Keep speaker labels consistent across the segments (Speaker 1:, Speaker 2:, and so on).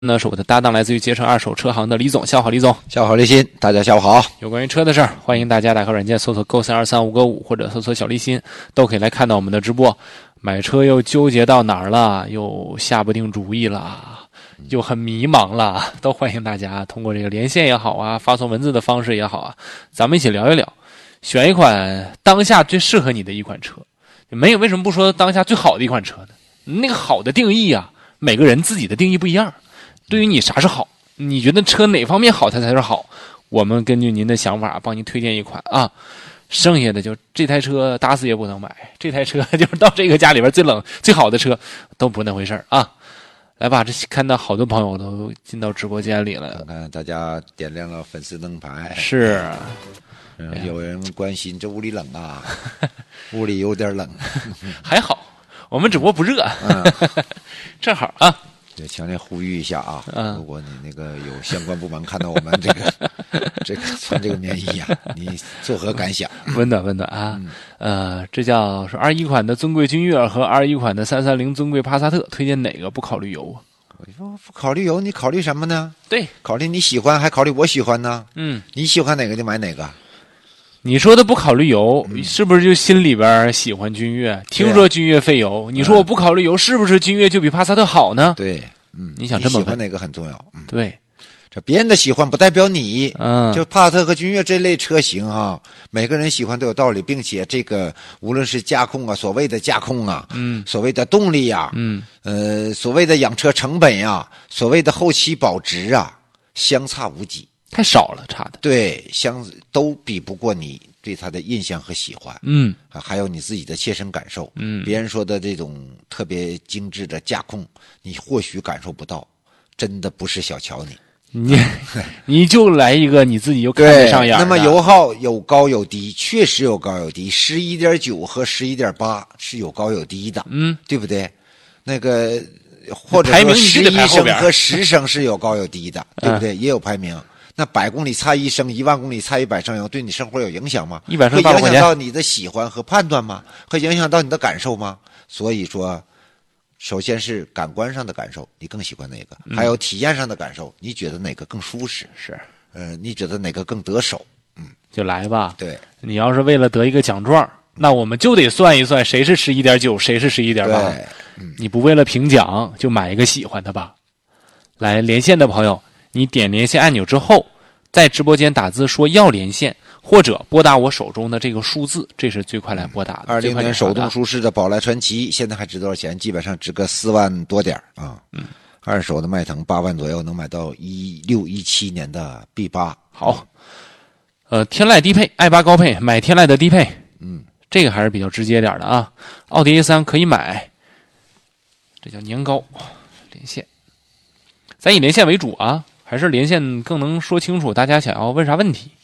Speaker 1: 呢是我的搭档，来自于捷成二手车行的李总。下午好，李总。
Speaker 2: 下午好，立新，大家下午好。
Speaker 1: 有关于车的事儿，欢迎大家打开软件搜索购32355个5，或者搜索小立新，都可以来看到我们的直播。买车又纠结到哪儿了？又下不定主意了，又很迷茫了，都欢迎大家通过这个连线也好啊，发送文字的方式也好啊，咱们一起聊一聊，选一款当下最适合你的一款车。没有为什么不说当下最好的一款车呢？那个好的定义啊，每个人自己的定义不一样。对于你啥是好，你觉得车哪方面好它才是好，我们根据您的想法帮您推荐一款啊。剩下的就这台车打死也不能买，这台车就是到这个家里边最冷最好的车都不那回事啊。来吧，这看到好多朋友都进到直播间里了，
Speaker 2: 看看大家点亮了粉丝灯牌。
Speaker 1: 是，
Speaker 2: 有人关心这屋里冷啊，屋里有点冷，
Speaker 1: 还好我们直播不热，正好啊。
Speaker 2: 也强烈呼吁一下啊！如果你那个有相关部门看到我们这个穿这个棉衣啊，你作何感想？
Speaker 1: 温暖啊！这叫是21款的尊贵君越和21款的330尊贵帕萨特，推荐哪个？不考虑油啊？
Speaker 2: 不考虑油，你考虑什么呢？
Speaker 1: 对，
Speaker 2: 考虑你喜欢，还考虑我喜欢呢。你喜欢哪个就买哪个。你
Speaker 1: 说的不考虑油，是不是就心里边喜欢君越？听说君越费油，你说我不考虑油，是不是君越就比帕萨特好呢？
Speaker 2: 对，
Speaker 1: 你想这么
Speaker 2: 喜欢哪个很重要。
Speaker 1: 对，
Speaker 2: 这别人的喜欢不代表你。就帕萨特和君越这类车型啊，每个人喜欢都有道理，并且这个无论是驾控啊，所谓的驾控啊，所谓的动力呀，所谓的养车成本呀，所谓的后期保值啊，相差无几。
Speaker 1: 太少了，差的。
Speaker 2: 对，都比不过你对它的印象和喜欢。还有你自己的切身感受。别人说的这种特别精致的驾控，你或许感受不到，真的不是小瞧你。
Speaker 1: 你就来一个你自己又看得上眼的。
Speaker 2: 那么油耗有高有低，确实有高有低。11.9和11.8是有高有低的。对不对？那个或者说11升和10升是有高有低的，对不对？也有排名。那100公里差1升，1万公里差100升油，对你生活有影响吗
Speaker 1: ？100升
Speaker 2: 会影响到你的喜欢和判断吗？会影响到你的感受吗？所以说，首先是感官上的感受，你更喜欢哪个？还有体验上的感受，你觉得哪个更舒适？
Speaker 1: 是，
Speaker 2: 你觉得哪个更得手？
Speaker 1: 就来吧。
Speaker 2: 对，
Speaker 1: 你要是为了得一个奖状，那我们就得算一算谁是11.9，谁是11.8。你不为了评奖，就买一个喜欢的吧。来，连线的朋友。你点连线按钮之后，在直播间打字说要连线，或者拨打我手中的这个数字，这是最快来拨打的。
Speaker 2: 20年手动舒适的宝来传奇，现在还值多少钱？基本上值个4万多点啊。二手的迈腾8万左右，能买到16、17年的 B8。
Speaker 1: 好，天籁低配，i8高配，买天籁的低配。这个还是比较直接点的啊。奥迪 A3 可以买，这叫年糕。连线，咱以连线为主啊。还是连线更能说清楚大家想要问啥问题。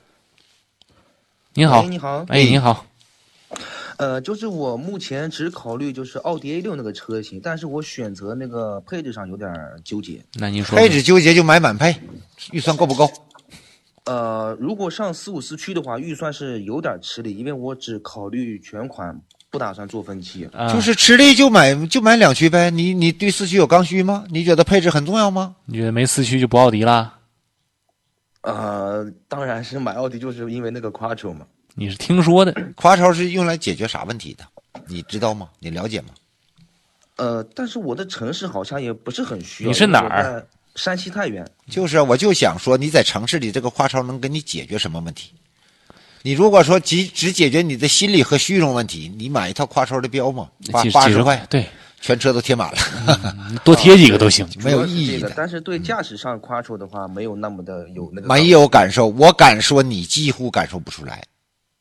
Speaker 1: 您好，
Speaker 3: 你好，
Speaker 1: 您好。
Speaker 3: 就是我目前只考虑就是奥迪 A6 那个车型，但是我选择那个配置上有点纠结。
Speaker 1: 那您说
Speaker 2: 配置纠结就买满配，预算够不够？
Speaker 3: 如果上4-5市区的话，预算是有点吃力，因为我只考虑全款，不打算做分期。
Speaker 2: 就是吃力就买2驱呗。你对四驱有刚需吗？你觉得配置很重要吗？
Speaker 1: 你觉得没四驱就不奥迪啦？
Speaker 3: 当然是买奥迪，就是因为那个 Quattro 嘛。
Speaker 1: 你是听说的
Speaker 2: ？Quattro 是用来解决啥问题的？你知道吗？你了解吗？
Speaker 3: 但是我的城市好像也不是很需要。
Speaker 1: 你是哪儿？
Speaker 3: 山西太原。
Speaker 2: 就是我就想说，你在城市里这个Quattro能给你解决什么问题？你如果说只解决你的心理和虚荣问题，你买一套Quattro的标嘛，80块，
Speaker 1: 对，
Speaker 2: 全车都贴满了，
Speaker 1: 多贴几个都行，
Speaker 2: 没有意义的。
Speaker 3: 但是对驾驶上Quattro的话，没有那么的有那个。
Speaker 2: 没有感受，我敢说你几乎感受不出来。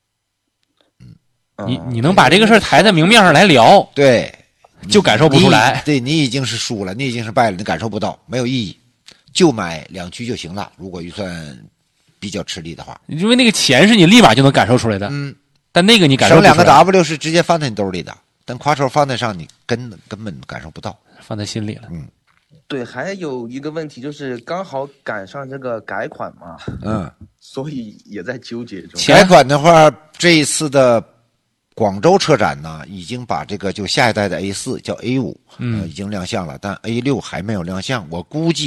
Speaker 1: 你能把这个事儿抬在明面上来聊，
Speaker 2: 对，
Speaker 1: 就感受不出来。
Speaker 2: 对，你已经是输了，你已经是败了，你感受不到，没有意义。就买2驱就行了，如果预算比较吃力的话，
Speaker 1: 因为那个钱是你立马就能感受出来的。但那个你感受不出来。
Speaker 2: 省2个 W 是直接放在你兜里的，但Quattro放在上你根本感受不到，
Speaker 1: 放在心里了。
Speaker 3: 对，还有一个问题就是刚好赶上这个改款嘛，所以也在纠结中。
Speaker 2: 改款的话，这一次的广州车展呢，已经把这个就下一代的 A4 叫 A5，已经亮相了，但 A6 还没有亮相。我估计